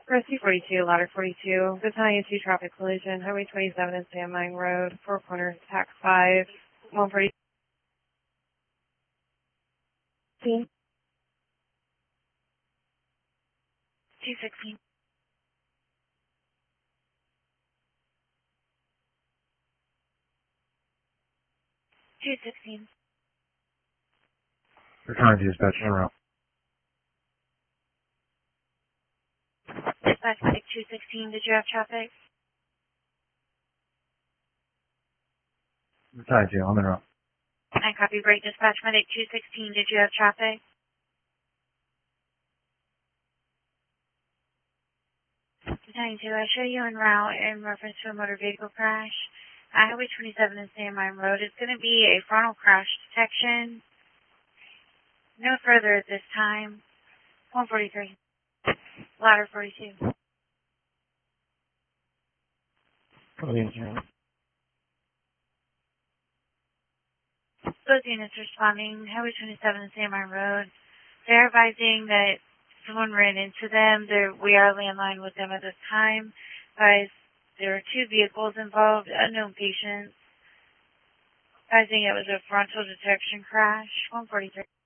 Rescue 42, Ladder 42, Battalion 2 traffic collision, Highway 27 and San Mine Road, Four Corners, Tax 5, 140. 216. 216. Return to dispatch en route. Dispatch Medic 216, did you have traffic? Battalion 2, I'm en route. I copy break. Dispatch Medic 216, did you have traffic? Battalion 2, I show you en route in reference to a motor vehicle crash. Highway 27 and San Mine Road. It's going to be a frontal crash detection. No further at this time. 143. Ladder 42. Both units responding. Highway 27 and San Mine Road. They're advising that someone ran into them. We are landline with them at this time. Guys, there are 2 vehicles involved, unknown patients. Advising it was a frontal detection crash. 143.